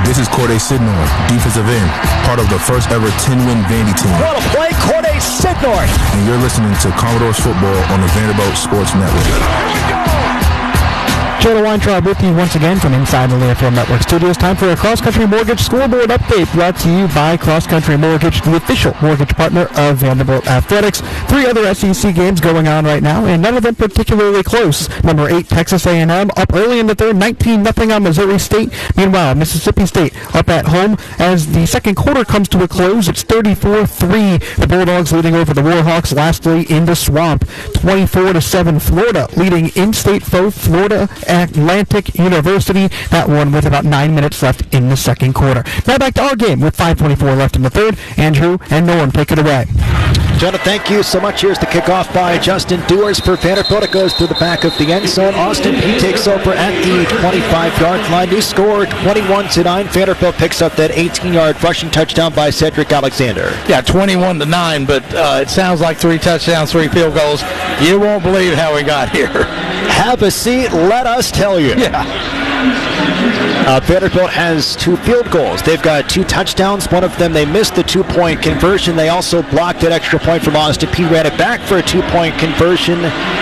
This is Corday Sidnor, defensive end, part of the first ever 10-win Vandy team. What a play, Corday Sidnor. And you're listening to Commodores football on the Vanderbilt Sports Network. Taylor Weintraub with you once again from inside the Learfield Network studios. Time for a Cross Country Mortgage scoreboard update brought to you by Cross Country Mortgage, the official mortgage partner of Vanderbilt Athletics. 3 other SEC games going on right now, and none of them particularly close. Number 8, Texas A&M up early in the third, 19-0 on Missouri State. Meanwhile, Mississippi State up at home as the second quarter comes to a close. It's 34-3. The Bulldogs leading over the Warhawks. Lastly, in the Swamp, 24-7. Florida leading in-state foe Florida Atlantic University. That one with about 9 minutes left in the second quarter. Now back to our game with 5:24 left in the third. Andrew and Norm, take it away. Jonah, thank you so much. Here's the kickoff by Justin Dewars for Vanderbilt. It goes through the back of the end zone. Austin Peay takes over at the 25-yard line. New score 21-9. Vanderbilt picks up that 18-yard rushing touchdown by Cedric Alexander. Yeah, 21-9, but it sounds like 3 touchdowns, 3 field goals. You won't believe how we got here. Have a seat. Let us tell you. Yeah. Vanderbilt has 2 field goals. They've got 2 touchdowns. One of them they missed the 2-point conversion. They also blocked that extra point from Austin Peay. Ran it back for a 2-point conversion.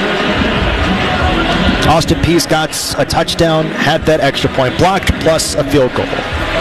Austin Peay's got a touchdown, had that extra point blocked, plus a field goal.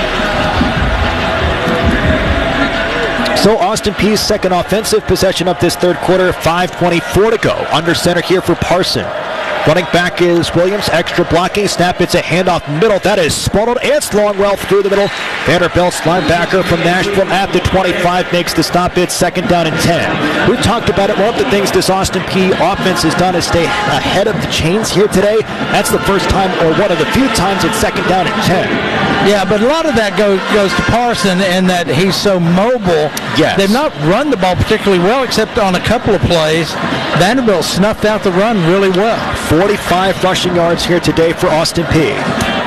So Austin Peay's second offensive possession of this third quarter, 5:24 to go. Under center here for Parson. Running back is Williams, extra blocking, snap, it's a handoff middle, that is spotted, it's Longwell through the middle. Vanderbilt's linebacker from Nashville at the 25 makes the stop, it's 2nd down and 10. We've talked about it, one of the things this Austin Peay offense has done is stay ahead of the chains here today. That's the first time, or one of the few times, it's 2nd down and 10. Yeah, but a lot of that goes to Parson in that he's so mobile. Yes. They've not run the ball particularly well except on a couple of plays. Vanderbilt snuffed out the run really well. 45 rushing yards here today for Austin Peay.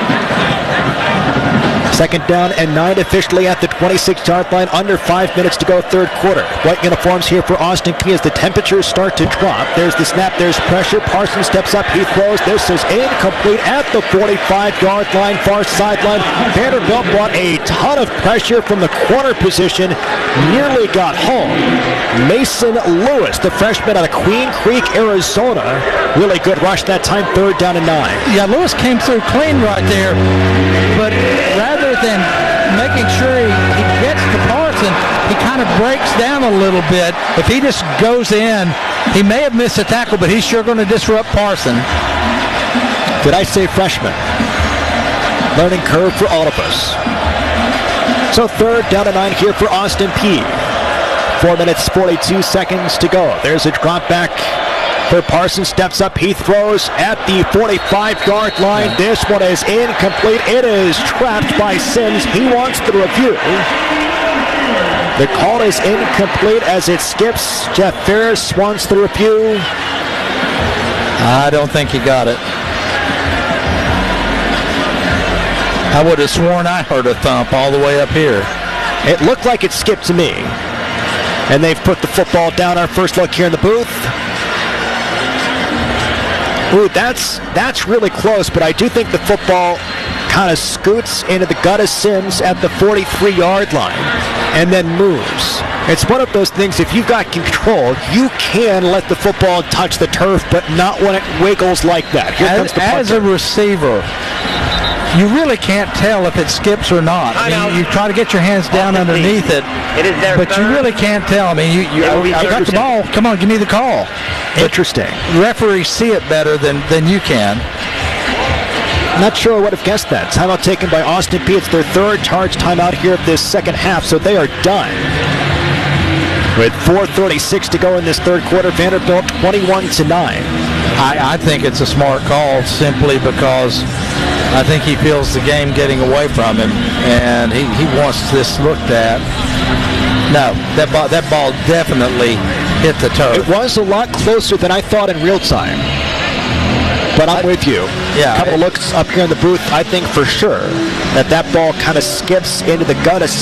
2nd down and 9 officially at the 26-yard line. Under 5 minutes to go, third quarter. White uniforms here for Austin Peay as the temperatures start to drop. There's the snap, there's pressure. Parson steps up, he throws. This is incomplete at the 45-yard line, far sideline. Vanderbilt brought a ton of pressure from the corner position. Nearly got home. Mason Lewis, the freshman out of Queen Creek, Arizona. Really good rush that time, 3rd down and 9. Yeah, Lewis came through clean right there, but rather than making sure he gets to Parson, he kind of breaks down a little bit. If he just goes in, he may have missed a tackle, but he's sure going to disrupt Parson. Did I say freshman? Learning curve for all of us. So 3rd down and 9 here for Austin Peay. 4 minutes, 42 seconds to go. There's a drop back for Parson, steps up, he throws at the 45-yard line. This one is incomplete. It is trapped by Sims. He wants the review. The call is incomplete as it skips. Jeff Ferris wants the review. I don't think he got it. I would have sworn I heard a thump all the way up here. It looked like it skipped to me. And they've put the football down. Our first look here in the booth. Ooh, that's really close, but I do think the football kind of scoots into the gut of Sims at the 43-yard line and then moves. It's one of those things, if you've got control, you can let the football touch the turf, but not when it wiggles like that. Here comes the punter. As a receiver, you really can't tell if it skips or not. I mean, you try to get your hands down underneath it, but you really can't tell. I mean, I got the ball. Come on, give me the call. Interesting. Referees see it better than you can. Not sure I would have guessed that. Timeout taken by Austin Peay. It's their 3rd charge timeout here of this second half, so they are done. With 4:36 to go in this third quarter, Vanderbilt 21-9. I think it's a smart call simply because I think he feels the game getting away from him, and he wants this looked at. No, that ball definitely hit the turf. It was a lot closer than I thought in real time. But I'm with you. Yeah. A couple of looks up here in the booth, I think for sure that ball kind of skips into the gut of